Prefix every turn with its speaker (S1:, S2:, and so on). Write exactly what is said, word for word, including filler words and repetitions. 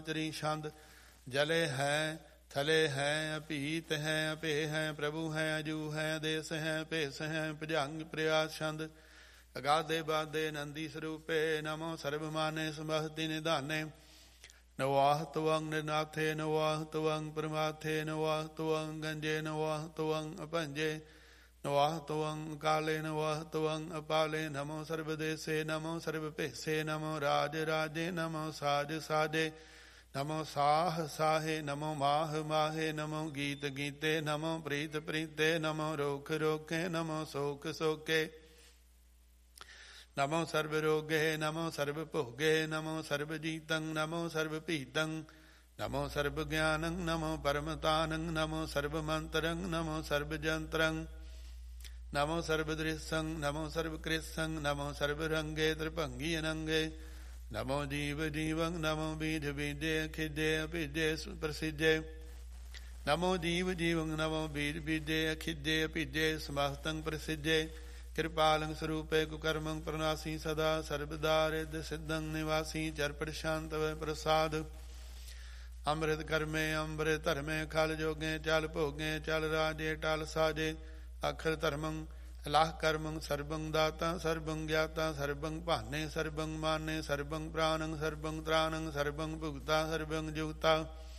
S1: ਤਰੀ ਛੰਦ। ਜਲੇ ਹੈ ਥਲੇ ਹੈ ਅਭੀਤ ਹੈ ਅਭੇ ਹੈ ਪ੍ਰਭੂ ਹੈ ਅਜੂ ਹੈ ਦੇਸ ਹੈ ਭੇਸ ਹੈ ਭੁਜੰਗ ਪ੍ਰਿਆਸ ਛੰਦ। ਅਗਾਧੇ ਬਾਧੇ ਨੰਦੀ ਸਰੂਪੇ ਨਮੋ ਸਰਬਮਾਨੇ ਸਮਹਤੀ ਨਿਧਾਨੇ। ਨਵਾਹ ਤਵੰਗ ਨਿਰਨਾਥੇ ਨਵਾਹ ਤਵੰਗ ਪਰਮਾਥੇ ਨਵਾਹ ਤਵੰਗ ਗੰਜੇ ਨਵਾਹ ਤਵੰਗ ਅਭੰਜੇ ਨਵਾਹ ਤਵੰਗ ਕਾਲੇ ਨਵਾਹ ਤਵੰਗ ਅਪਾਲੇ। ਨਮੋ ਸਰਬਦੇਸੇ ਨਮੋ ਸਰਬ ਭੇਸੇ ਨਮੋ ਰਾਜ ਰਾਜੇ ਨਮੋ ਸਾਜ ਸਾਜੇ ਨਮੋ ਸਾਹ ਸਾਹੇ ਨਮੋ ਮਾਹ ਮਾਹੇ ਨਮੋ ਗੀਤ ਗੀਤੇ ਨਮੋ ਪ੍ਰੀਤ ਪ੍ਰੀਤੇ ਨਮੋ ਰੋਖ ਰੋਖੇ ਨਮੋ ਸੋਖ ਸੋਕੇ ਨਮੋ ਸਰਬ ਰੋਗੇ ਨਮੋ ਸਰਬ ਭੋਗੇ ਨਮੋ ਸਰਬ ਜੀਤੰ ਨਮੋ ਸਰਬ ਭੀਤੰ ਨਮੋ ਸਰਬ ਗਿਆਨੰ ਨਮੋ ਪਰਮਤਾਨੰ ਨਮੋ ਸਰਬ ਮੰਤਰੰ ਨਮੋ ਸਰਬ ਜੰਤਰੰ ਨਮੋ ਸਰਬ ਦ੍ਰਿਸ਼ੰ ਨਮੋ ਸਰਬ ਕ੍ਰਿਸ਼ੰ ਨਮੋ ਸਰਬ ਰੰਗੇ ਤ੍ਰਿਭੰਗੀ ਅਨੰਗੇ ਨਮੋ ਜੀਵ ਜੀਵੰ ਨਮੋ ਬੀਜ ਬੀਜੇ ਅਖਿਜੇ ਅਭਿਜੇ ਪ੍ਰਸਿਜੇ ਨਮੋ ਜੀਵ ਜੀਵੰ ਨਮੋ ਬੀਜ ਬੀਜੇ ਅਖਿਜੇ ਅਭਿਜੇ ਸਮਸਤੰ ਪ੍ਰਸਿਜੇ ਕਿਰਪਾਲੰ ਸਰੂਪੇ ਕੁਕਰਮੰ ਪ੍ਰਨਾਸੀ ਸਦਾ ਸਰਬਦਾ ਰਿੱਧ ਸਿੱਧੰ ਨਿਵਾਸੀ ਚਰਪਟ ਸ਼ਾਂਤਵ ਪ੍ਰਸਾਦ। ਅੰਮ੍ਰਿਤ ਕਰਮੇ ਅੰਮ੍ਰਿਤ ਧਰਮੇ ਖਲ ਜੋਗੇ ਚਲ ਭੋਗੇ ਚਲ ਰਾਜੇ ਟਲ ਸਾਜੇ ਅਖਰ ਧਰਮੰ ਅਲਾਹ ਕਰਮੰ ਸਰਬੰ ਦਾਤਾ ਸਰਬੰ ਗਿਆਤਾ ਸਰਬੰ ਭਾਨੇ ਸਰਬੰ ਮਾਨੇ ਸਰਬੰ ਪ੍ਰਾਣੰ ਸਰਬੰ ਤ੍ਰਾਣੰ ਸਰਬੰ ਭੁਗਤਾ ਸਰਬੰ ਜੁਗਤਾ